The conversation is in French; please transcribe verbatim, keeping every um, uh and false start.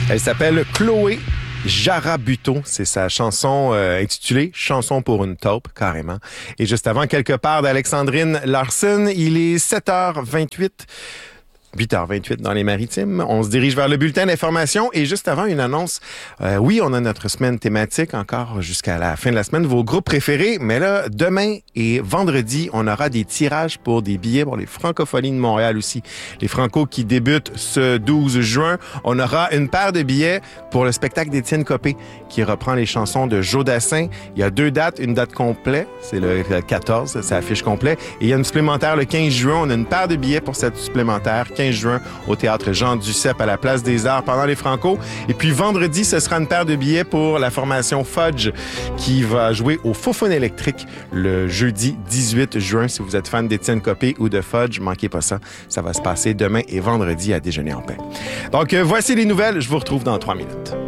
Elle s'appelle Chloé Jarabuto. C'est sa chanson euh, intitulée « Chanson pour une taupe », carrément. Et juste avant, quelque part d'Alexandrine Larsen, il est sept heures vingt-huit. huit heures vingt-huit dans les Maritimes. On se dirige vers le bulletin d'information et juste avant une annonce. Euh, oui, on a notre semaine thématique encore jusqu'à la fin de la semaine, vos groupes préférés. Mais là, demain et vendredi, on aura des tirages pour des billets pour les Francophonies de Montréal aussi. Les Franco qui débutent ce douze juin. On aura une paire de billets pour le spectacle d'Étienne Copé qui reprend les chansons de Joe Dassin. Il y a deux dates, une date complète, c'est le quatorze, c'est affiche complet. Et il y a une supplémentaire le quinze juin. On a une paire de billets pour cette supplémentaire. quinze juin au Théâtre Jean Duceppe à la Place des Arts pendant les Franco. Et puis vendredi, ce sera une paire de billets pour la formation Fudge qui va jouer au Faux-Phone électrique le jeudi dix-huit juin. Si vous êtes fan d'Étienne Copé ou de Fudge, manquez pas ça. Ça va se passer demain et vendredi à Déjeuner en paix. Donc, euh, voici les nouvelles. Je vous retrouve dans trois minutes.